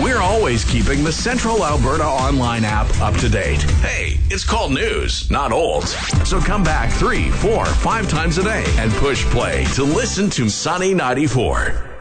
We're always keeping the Central Alberta Online app up to date. Hey, it's called news, not old. So come back 3, 4, 5 times a day and push play to listen to Sunny 94.